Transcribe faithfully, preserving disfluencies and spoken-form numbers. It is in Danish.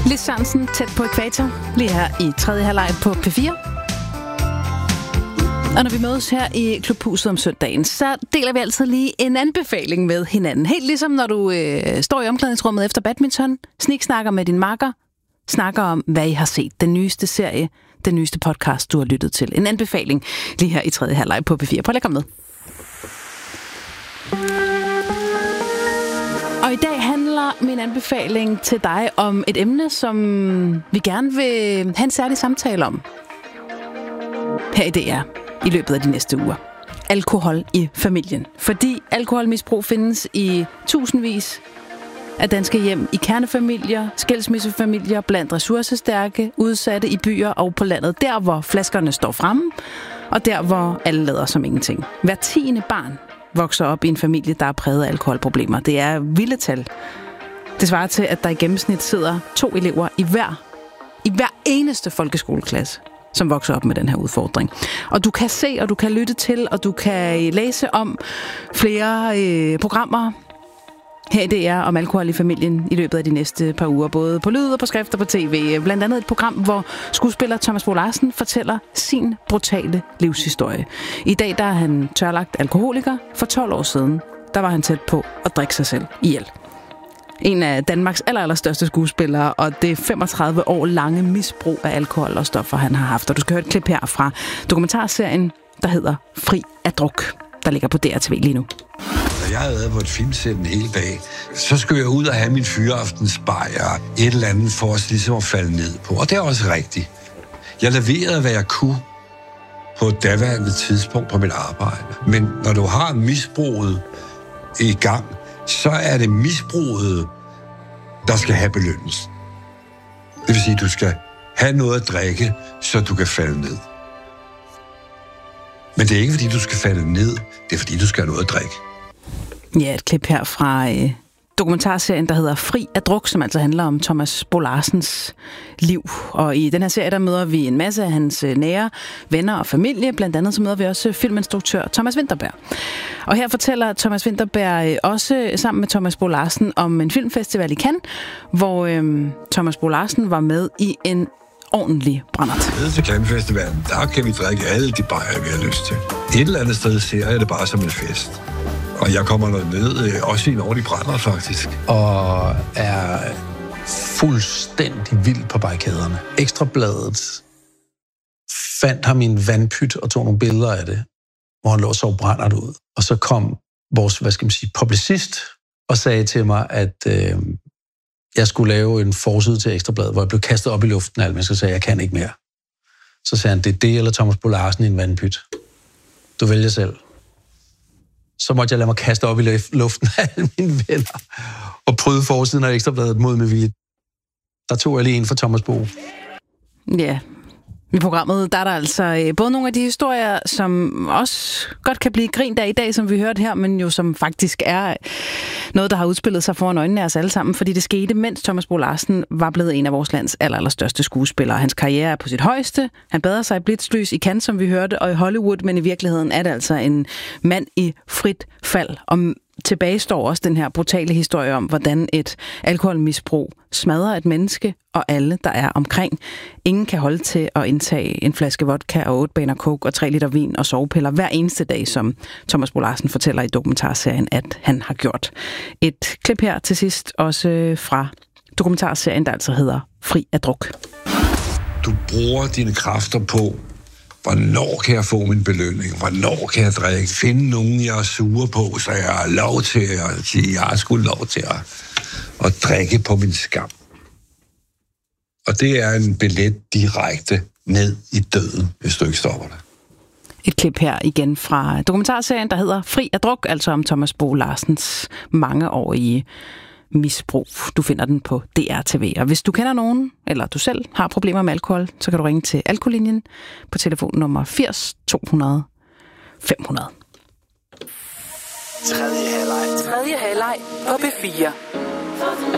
Lis Sørensen, Tæt på ækvator, lige her i tredje halvleg på P fire. Og når vi mødes her i Klubhuset om søndagen, så deler vi altid lige en anbefaling med hinanden. Helt ligesom når du øh, står i omklædningsrummet efter badminton, sniksnakker med din makker, snakker om, hvad I har set. Den nyeste serie, den nyeste podcast, du har lyttet til. En anbefaling lige her i tredje halvleg på P fire. Prøv at komme med. Og i dag handler min anbefaling til dig om et emne, som vi gerne vil have en særlig samtale om. Her i D R i løbet af de næste uger. Alkohol i familien. Fordi alkoholmisbrug findes i tusindvis af danske hjem, i kernefamilier, skilsmissefamilier, blandt ressourcestærke, udsatte i byer og på landet. Der, hvor flaskerne står fremme, og der, hvor alle lader som ingenting. Hver tiende barn vokser op i en familie, der er præget af alkoholproblemer. Det er vilde tal. Det svarer til, at der i gennemsnit sidder to elever i hver, i hver eneste folkeskoleklasse, som vokser op med den her udfordring. Og du kan se, og du kan lytte til, og du kan læse om flere øh, programmer her i D R om alkohol i familien i løbet af de næste par uger, både på lyd og på skrift og på tv. Blandt andet et program, hvor skuespiller Thomas Bo Larsen fortæller sin brutale livshistorie. I dag der er han tørlagt alkoholiker. For tolv år siden, der var han tæt på at drikke sig selv ihjel. En af Danmarks aller, aller største skuespillere, og det femogtredive år lange misbrug af alkohol og stoffer, han har haft. Og du skal høre et klip her fra dokumentarserien, der hedder Fri af druk, der ligger på D R T V lige nu. Jeg havde været på et filmsæt en hel dag. Så skulle jeg ud og have min fyraftensbajer, et eller andet for os ligesom at falde ned på. Og det er også rigtigt. Jeg leverede, hvad jeg kunne på et daværende tidspunkt på mit arbejde. Men når du har misbruget i gang, så er det misbruget, der skal have belønnes. Det vil sige, at du skal have noget at drikke, så du kan falde ned. Men det er ikke, fordi du skal falde ned. Det er, fordi du skal have noget at drikke. Ja, et klip her fra øh, dokumentarserien, der hedder Fri af druk, som altså handler om Thomas Bo Larsens liv. Og i den her serie, der møder vi en masse af hans øh, nære venner og familie. Blandt andet så møder vi også filminstruktør Thomas Vinterberg. Og her fortæller Thomas Vinterberg øh, også sammen med Thomas Bo Larsen om en filmfestival i Cannes, hvor øh, Thomas Bo Larsen var med i en ordentlig brændert. Nede til Cannes-festivalen, der kan vi drikke alle de bajer, vi har lyst til. Et eller andet sted ser jeg det bare som en fest. Og jeg kommer ned, også i en ordentlig brændert, faktisk. Og er fuldstændig vild på barrikaderne. Ekstrabladet fandt ham i en vandpyt og tog nogle billeder af det, hvor han lå så brændert ud. Og så kom vores, hvad skal man sige, publicist og sagde til mig, at øh, jeg skulle lave en forside til Ekstrabladet, hvor jeg blev kastet op i luften af alt, men så sagde jeg, jeg kan ikke mere. Så sagde han, det er det eller Thomas Bo Larsen i en vandpyt. Du vælger selv. Så måtte jeg lade mig kaste op i luften af alle mine venner og prøve forsiden af Ekstrabladet mod med vilje. Der tog jeg lige en for Thomas Bo. Ja, i programmet der er der altså både nogle af de historier, som også godt kan blive grint af i dag, som vi hørte her, men jo som faktisk er noget, der har udspillet sig foran øjnene af os alle sammen, fordi det skete, mens Thomas Bo Larsen var blevet en af vores lands aller, aller største skuespillere. Hans karriere er på sit højeste. Han bader sig i blitzlys i Cannes, som vi hørte, og i Hollywood, men i virkeligheden er det altså en mand i frit fald. Og tilbage står også den her brutale historie om, hvordan et alkoholmisbrug smadrer et menneske og alle, der er omkring. Ingen kan holde til at indtage en flaske vodka og otte baner coke og tre liter vin og sovepiller hver eneste dag, som Thomas Bo Larsen fortæller i dokumentarserien, at han har gjort. Et klip her til sidst også fra dokumentarserien, der altså hedder Fri af druk. Du bruger dine kræfter på, hvornår kan jeg få min belønning? Hvornår kan jeg drikke? Finde nogen, jeg er sure på, så jeg har lov til at sige, jeg har sgu lov til at, at drikke på min skam. Og det er en billet direkte ned i døden, hvis du ikke stopper det. Et klip her igen fra dokumentarserien, der hedder Fri af druk, altså om Thomas Bo Larsens mangeårige misbrug. Du finder den på D R T V. Og hvis du kender nogen, eller du selv har problemer med alkohol, så kan du ringe til Alkolinjen på telefonnummer firs to hundrede fem hundrede. Tredje halvleg. Tredje halvleg på P fire.